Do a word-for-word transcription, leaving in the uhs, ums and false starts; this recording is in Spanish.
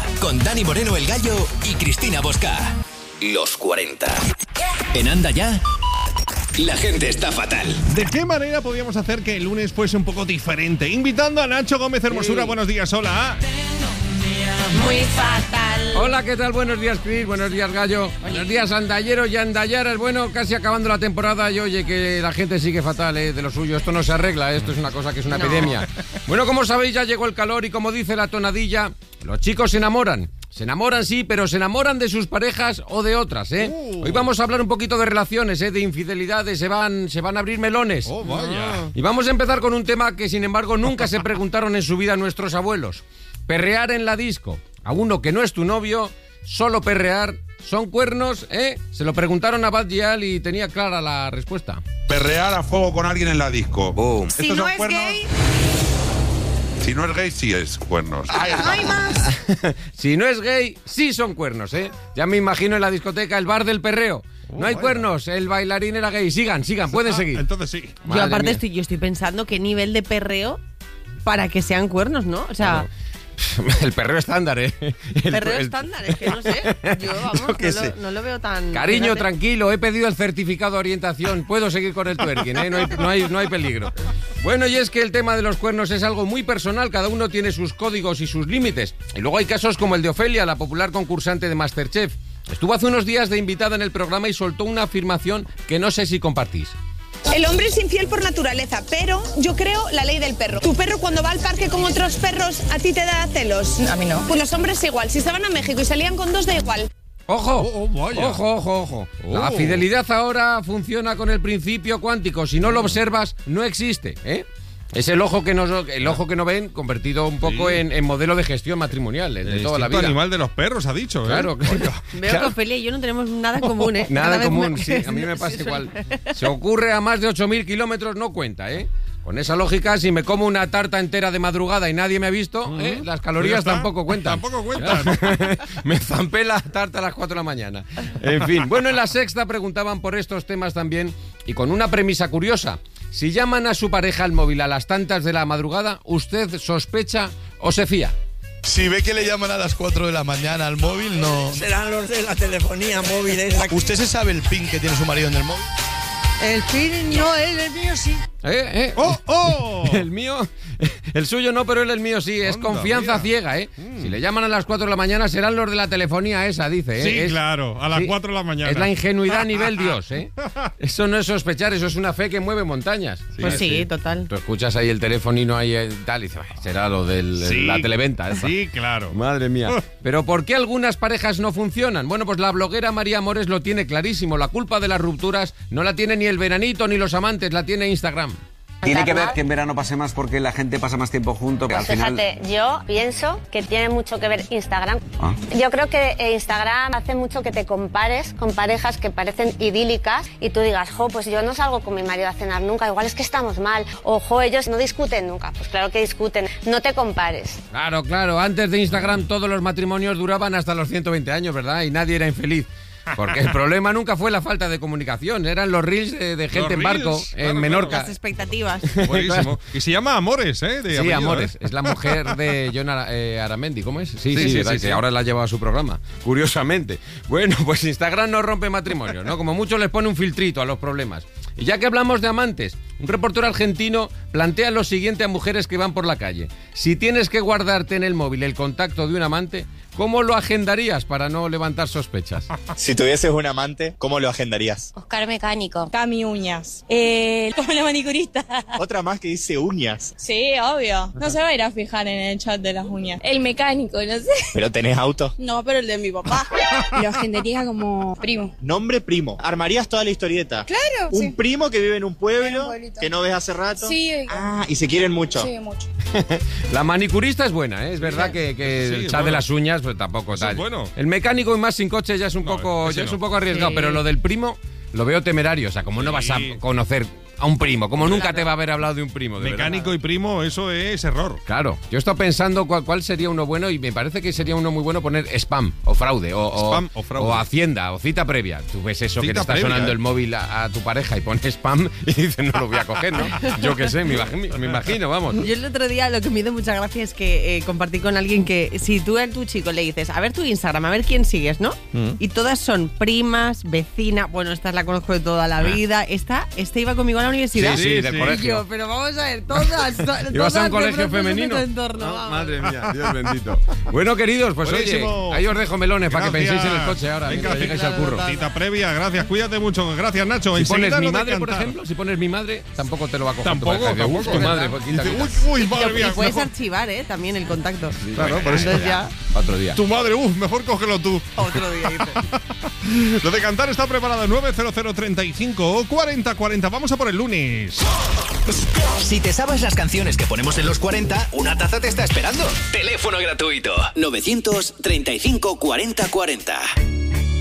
con Dani Moreno el Gallo y Cristina Bosca. Los cuarenta. En Anda Ya, la gente está fatal. ¿De qué manera podríamos hacer que el lunes fuese un poco diferente? Invitando a Nacho Gómez Hermosura. Sí. Buenos días, hola. Muy fatal. Hola, ¿qué tal? Buenos días, Cris. Buenos días, Gallo. Oye. Buenos días, andalleros y andallaras. Bueno, casi acabando la temporada y oye que la gente sigue fatal, ¿eh? De lo suyo. Esto no se arregla, esto es una cosa que es una no. epidemia. Bueno, como sabéis, ya llegó el calor y como dice la tonadilla, los chicos se enamoran. Se enamoran, sí, pero se enamoran de sus parejas o de otras, ¿eh? Uh. Hoy vamos a hablar un poquito de relaciones, ¿eh? De infidelidades, se van, se van a abrir melones. Oh, vaya. Y vamos a empezar con un tema que, sin embargo, nunca se preguntaron en su vida nuestros abuelos. Perrear en la disco a uno que no es tu novio, solo perrear, ¿son cuernos, eh? Se lo preguntaron a Bad Gyal y tenía clara la respuesta. Perrear a fuego con alguien en la disco. Boom. Si no es cuernos? Gay... Si no es gay, sí es cuernos. ¡Ay, hay más! Si no es gay, sí son cuernos, ¿eh? Ya me imagino en la discoteca el bar del perreo. Oh, no hay vaya. Cuernos, el bailarín era gay. Sigan, sigan, pueden ah, seguir. Entonces sí. Yo aparte estoy, yo estoy pensando qué nivel de perreo para que sean cuernos, ¿no? O sea... Claro. El perreo estándar, ¿eh? El perreo el... estándar, es que no sé. Yo, vamos, yo no, lo, no lo veo tan... Cariño, fíjate. Tranquilo, he pedido el certificado de orientación. Puedo seguir con el twerking, ¿eh? No hay, no hay, no hay peligro. Bueno, y es que el tema de los cuernos es algo muy personal. Cada uno tiene sus códigos y sus límites. Y luego hay casos como el de Ofelia, la popular concursante de MasterChef. Estuvo hace unos días de invitada en el programa y soltó una afirmación que no sé si compartís. El hombre es infiel por naturaleza, pero yo creo la ley del perro. Tu perro cuando va al parque con otros perros, ¿a ti te da celos? A mí no. Pues los hombres igual. Si se van a México y salían con dos, da igual. ¡Ojo! Oh, oh, ¡Ojo, ojo, ojo! Oh. La fidelidad ahora funciona con el principio cuántico. Si no lo observas, no existe, ¿eh? Es el ojo que no, el ojo que no ven convertido un poco sí. en, en modelo de gestión matrimonial de el toda la vida. El animal de los perros, ha dicho, ¿eh? Claro, claro. Veo claro. que Ofelia y yo no tenemos nada en común, ¿eh? Nada en común, me... sí. A mí me pasa igual. Se ocurre a más de ocho mil kilómetros, no cuenta, ¿eh? Con esa lógica, si me como una tarta entera de madrugada y nadie me ha visto, uh-huh. ¿eh? Las calorías tampoco cuentan. Tampoco cuentan. Me zampé la tarta a las cuatro de la mañana. En fin, bueno, en La Sexta preguntaban por estos temas también y con una premisa curiosa. Si llaman a su pareja al móvil a las tantas de la madrugada, ¿usted sospecha o se fía? Si ve que le llaman a las cuatro de la mañana al móvil, no... Serán los de la telefonía móvil esa. ¿Usted se sabe el pin que tiene su marido en el móvil? El pin no, él, el mío sí. ¿Eh? ¿Eh? ¡Oh, oh! El mío, el suyo no, pero él el mío sí. Es Onda, confianza mira. ciega, ¿eh? Mm. Si le llaman a las cuatro de la mañana serán los de la telefonía esa, dice, ¿eh? Sí, es, claro, a las sí, cuatro de la mañana. Es la ingenuidad a nivel Dios, ¿eh? Eso no es sospechar, eso es una fe que mueve montañas. Sí, pues sí, sí, total. Tú escuchas ahí el teléfono y no hay eh, tal, y dices, será lo de sí. la televenta. Esa. Sí, claro. Madre mía. Pero ¿por qué algunas parejas no funcionan? Bueno, pues la bloguera María Amores lo tiene clarísimo. La culpa de las rupturas no la tiene ni el veranito ni los amantes, la tiene Instagram. Tiene que ver que en verano pase más porque la gente pasa más tiempo juntos. Pues fíjate, final... yo pienso que tiene mucho que ver Instagram. ¿Ah? Yo creo que Instagram hace mucho que te compares con parejas que parecen idílicas y tú digas, jo, pues yo no salgo con mi marido a cenar nunca, igual es que estamos mal. O, jo, ellos no discuten nunca. Pues claro que discuten. No te compares. Claro, claro. Antes de Instagram todos los matrimonios duraban hasta los ciento veinte años, ¿verdad? Y nadie era infeliz. Porque el problema nunca fue la falta de comunicación, eran los reels de, de gente en barco, reels, en claro, Menorca. Las expectativas. Buenísimo. Y se llama Amores, ¿eh? De sí, apellido, Amores. ¿eh? Es la mujer de John Ara, eh, Aramendi, ¿cómo es? Sí, sí, sí, sí, sí, verdad, sí, que sí. ahora la ha llevado a su programa, curiosamente. Bueno, pues Instagram no rompe matrimonios, ¿no? Como mucho les pone un filtrito a los problemas. Y ya que hablamos de amantes, un reportero argentino plantea lo siguiente a mujeres que van por la calle. Si tienes que guardarte en el móvil el contacto de un amante, ¿cómo lo agendarías para no levantar sospechas? Si tuvieses un amante, ¿cómo lo agendarías? Oscar Mecánico. Cami Uñas. Eh, como la manicurista. Otra más que dice uñas. Sí, obvio. No se va a ir a fijar en el chat de las uñas. El mecánico, no sé. ¿Pero tenés auto? No, pero el de mi papá. Lo agendaría como primo. Nombre primo. ¿Armarías toda la historieta? Claro. Un sí. primo que vive en un pueblo, en un que no ves hace rato. Sí. Ah, y se quieren mucho. Sí, mucho. La manicurista es buena, ¿eh? Es verdad que, que sí, el chat bueno. de las uñas pues tampoco Eso tal. Es bueno. El mecánico y más sin coche ya es un no, poco ya no. es un poco arriesgado, sí. pero lo del primo lo veo temerario, o sea, como sí. no vas a conocer a un primo, como nunca claro. te va a haber hablado de un primo. De Mecánico verdad. y primo, eso es error. Claro, yo estoy pensando cuál, cuál sería uno bueno y me parece que sería uno muy bueno poner spam o fraude o, spam, o, o, fraude. o hacienda o cita previa. Tú ves eso cita que te está previa, sonando eh. el móvil a, a tu pareja y pones spam y dices no lo voy a coger, ¿no? Yo qué sé, me imagino, me imagino, vamos. Yo el otro día lo que me hizo mucha gracia es que eh, compartí con alguien que si tú a tu chico le dices, a ver tu Instagram, a ver quién sigues, ¿no? Mm. Y todas son primas, vecinas, bueno, esta la conozco de toda la vida, esta, esta iba conmigo a la universidad. Sí, sí, del sí. colegio. Yo, pero vamos a ver, todas, todas ¿ibas a un colegio femenino? Entorno, no, madre mía, Dios bendito. Bueno, queridos, pues Buenísimo. Oye, ahí os dejo melones gracias. Para que penséis en el coche ahora, venga, mientras llegáis al curro. Cita previa, gracias, cuídate mucho, gracias Nacho. Si pones mi madre, por ejemplo, si pones mi madre, tampoco te lo va a coger. Tampoco, tu tampoco. Tu madre, pues, quita, dice, quita. Uy, uy, madre mía. Y puedes archivar, ¿eh? También el contacto. Sí, claro, por eso. Entonces ya. Otro día. Tu madre, uff, mejor cógelo tú. Otro día, dice. Lo de cantar está preparado. nueve cero cero treinta y cinco cuarenta cuarenta. Vamos a por el lunes. Si te sabes las canciones que ponemos en los cuarenta, una taza te está esperando. Teléfono gratuito. novecientos treinta y cinco cuarenta cuarenta.